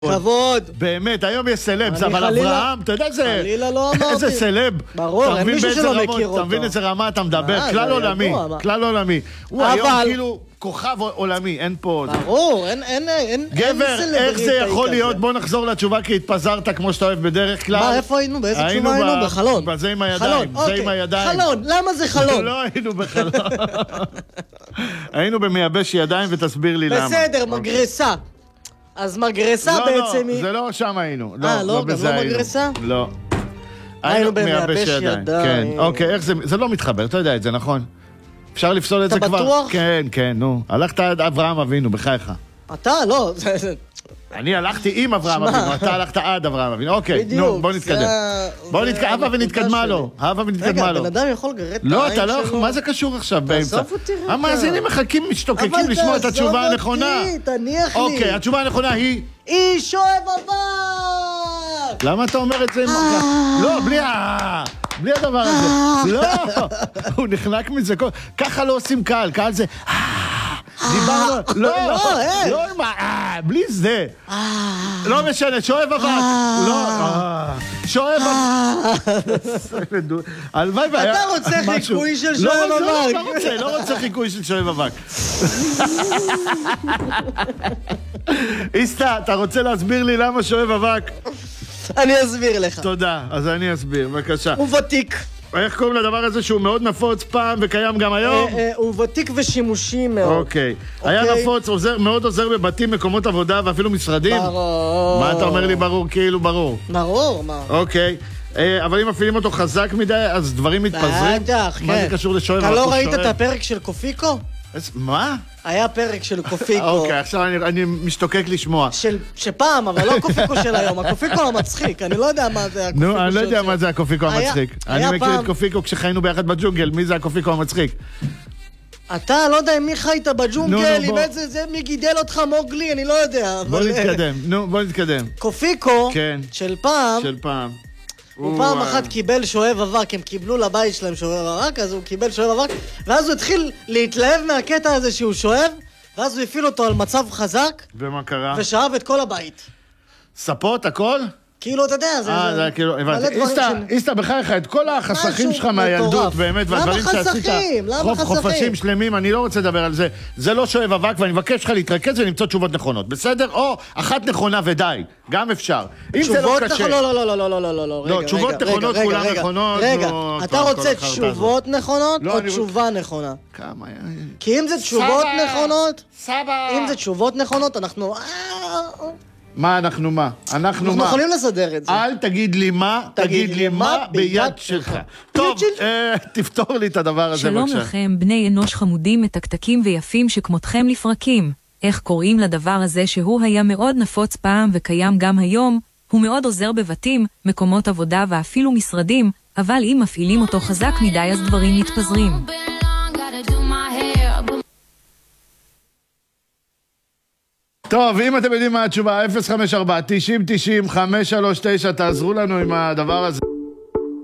כבוד. באמת, היום יש סלב, אבל אברהם, אתה יודע איזה סלב. ברור, אין מישהו שלא מכיר אותו. אתה מבין איזה רמה אתה מדבר? כלל עולמי, כלל עולמי. הוא היום כאילו כוכב עולמי, אין פה... ברור, אין גבר, איך זה יכול להיות? בוא נחזור לתשובה, כי התפזרת כמו שאתה אוהב בדרך כלל. מה, איפה היינו? באיזה תשובה היינו? בחלון. זה עם הידיים, זה עם הידיים. חלון, למה זה חלון? לא היינו בחלון. היינו במייבש ידיים ותסביר לי למה. בסדר, מגרסה. אז מגרסה בעצם היא... זה לא שם היינו. לא, גם לא מגרסה? לא. היינו במייבש ידיים. כן, אוקיי, איך זה... זה לא מתחבר, אתה יודע את זה, נכון? אפשר לפסול את זה כבר. אתה בטוח? כן, כן, נו. הלכת עד אברהם אבינו, בחייך. אתה, לא. אני הלכתי עם אברהם אבינו, אתה הלכת עד אברהם אבינו. אוקיי, נו, בוא נתקדם. בוא נתקדם, אבא ונתקדמה לו. אבא ונתקדמה לו. רגע, בן אדם יכול לגרד את לא, העין אתה לא, שלו. מה זה קשור עכשיו באמצע? תעזוב אותי רגע. המאזינים מחכים, משתוקקים לשמוע את התשובה הנכונה. אבל תניח לי. אוקיי, התשובה הנכונה היא... היא שואב אבק! למה אתה אומר את זה? לא, בלי הדבר הזה. לא, הוא נחנק מזה. ככה לא עושים קהל, קהל זה... דיברנו... לא, בלי זה. לא משנה, שואב אבק. לא, שואב אבק. הלוואי והיה... אתה רוצה חיקוי של שואב אבק? לא רוצה חיקוי של שואב אבק. איסטה, אתה רוצה להסביר לי למה שואב אבק? אני אסביר לך. תודה, אז אני אסביר, בבקשה. הוא ותיק. איך קוראים לדבר הזה שהוא מאוד נפוץ פעם וקיים גם היום? הוא ותיק ושימושי מאוד. אוקיי. היה נפוץ, מאוד עוזר בבתים, מקומות עבודה ואפילו משרדים? ברור. מה אתה אומר לי ברור? כאילו ברור. ברור, מה? אוקיי. אבל אם מפעילים אותו חזק מדי, אז דברים מתפזרים? בטח, כן. מה זה קשור לשואב? אתה לא ראית את הפרק של קופיקו? מה? היה פרק של קופיקו. אוקיי, עכשיו אני משתוקק לשמוע. שפעם, אבל לא הקופיקו של היום, הקופיקו המצחיק, אני לא יודע מה זה הקופיקו של... נו, אני לא יודע מה זה הקופיקו המצחיק. אני מכיר את קופיקו כשחיינו ביחד בג'ונגל, מי זה הקופיקו המצחיק? אתה לא יודע מי חיית בג'ונגל, מי גידל אותך מוגלי, אני לא יודע. בוא נתקדם, נו, בוא נתקדם. קופיקו של פעם, הוא פעם אחת קיבל שואב אבק, הם קיבלו לבית שלהם שואב אבק, אז הוא קיבל שואב אבק, ואז הוא התחיל להתלהב מהקטע הזה שהוא שואב, ואז הוא הפעיל אותו על מצב חזק, ומה קרה? ושאב את כל הבית. ספות, הכל? כאילו, אתה יודע, זה כאילו, הבנתי. איסטה, בחייך, את כל החסכים שלך מהילדות, באמת, והדברים שעשית, חופשים שלמים, אני לא רוצה לדבר על זה. זה לא שואב אבק, ואני מבקש לך להתרכז ולמצוא תשובות נכונות, בסדר? או אחת נכונה ודי, גם אפשר. אם זה לא קשה. לא, תשובות נכונות, כולן נכונות. רגע, אתה רוצה תשובות נכונות או תשובה נכונה? כמה? כי אם זה תשובות נכונות, אם זה תשובות נכונות, אנחנו... מה אנחנו מה? אנחנו יכולים לסדר את זה. אל תגיד לי מה, תגיד לי מה ביד שלך. טוב, תפתור לי את הדבר הזה בבקשה. שלום לכם, בני אנוש חמודים, מתקתקים ויפים שכמותכם לפרקים. איך קוראים לדבר הזה שהוא היה מאוד נפוץ פעם וקיים גם היום? הוא מאוד עוזר בבתים, מקומות עבודה ואפילו משרדים, אבל אם מפעילים אותו חזק מדי אז דברים מתפזרים. טוב, אם אתם יודעים מה התשובה, 054-90-90-539, תעזרו לנו עם הדבר הזה.